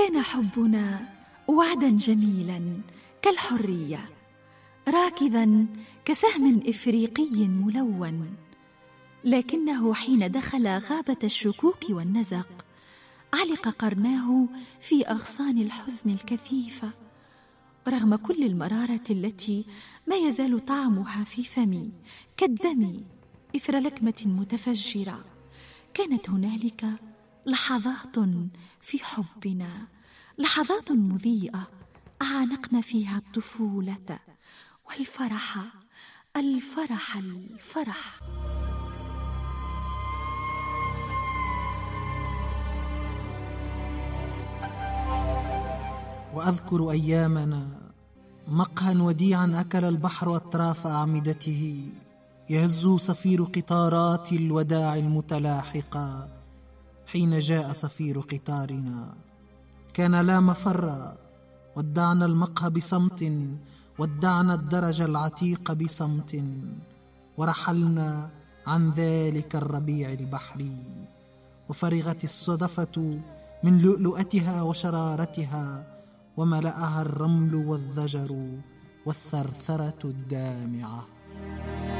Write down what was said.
كان حبنا وعدا جميلا كالحرية، راكضا كسهم إفريقي ملون، لكنه حين دخل غابة الشكوك والنزق علق قرناه في أغصان الحزن الكثيفة. رغم كل المرارة التي ما يزال طعمها في فمي كالدم إثر لكمة متفجرة، كانت هنالك لحظات في حبنا، لحظات مضيئة أعانقنا فيها الطفولة والفرح الفرح الفرح. وأذكر أيامنا مقهى وديعا أكل البحر أطراف أعمدته، يهز صفير قطارات الوداع المتلاحقة. حين جاء صفير قطارنا كان لا مفر، ودعنا المقهى بصمت، ودعنا الدرج العتيق بصمت، ورحلنا عن ذلك الربيع البحري. وفرغت الصدفة من لؤلؤتها وشرارتها، وملأها الرمل والضجر والثرثرة الدامعة.